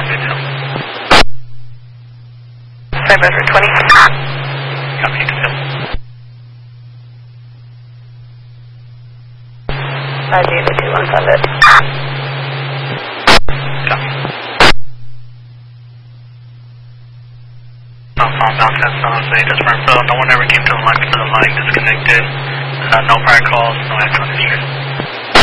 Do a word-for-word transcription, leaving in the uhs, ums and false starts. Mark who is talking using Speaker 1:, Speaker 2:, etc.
Speaker 1: Copy, Phil.
Speaker 2: Five hundred twenty.
Speaker 1: Copy, Phil.
Speaker 2: Five zero two one seven.
Speaker 1: Copy. Southbound San Jose, just for Phil. No one ever came to the line because the line disconnected. Uh, no prior calls, no actual issues.